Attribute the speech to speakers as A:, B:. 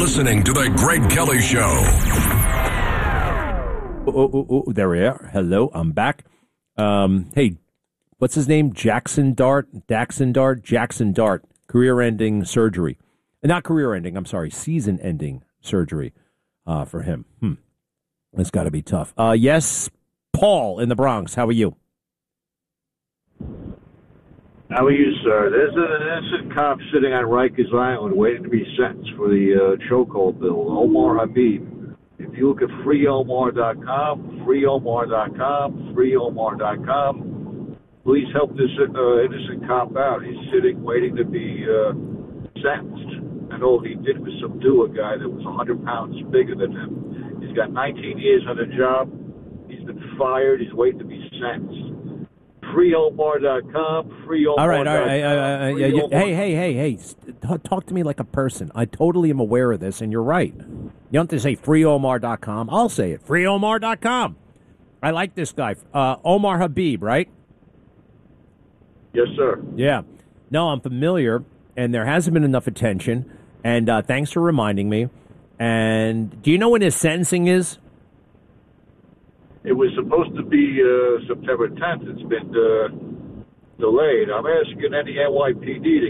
A: listening to The Greg Kelly Show.
B: There we are. Hello, I'm back. Hey, what's his name? Jackson Dart? Career-ending surgery. Not career-ending, I'm sorry, season-ending surgery for him. That's got to be tough. Yes, Paul in the Bronx. How are you?
C: How are you, sir? There's an innocent cop sitting on Rikers Island waiting to be sentenced for the chokehold bill, Omar Habib. If you look at freeomar.com, freeomar.com, please help this innocent cop out. He's sitting waiting to be sentenced. And all he did was subdue a guy that was 100 pounds bigger than him. He's got 19 years on the job. He's been fired. He's waiting to be sentenced. freeomar.com, freeomar.com.
B: All right. Hey. Talk to me like a person. I totally am aware of this, and you're right. You don't have to say freeomar.com. I'll say it. Freeomar.com. I like this guy. Omar Habib, right?
C: Yes, sir.
B: Yeah. No, I'm familiar, and there hasn't been enough attention, and thanks for reminding me. And do you know when his sentencing is?
C: It was supposed to be September 10th. It's been delayed. I'm asking any NYPD to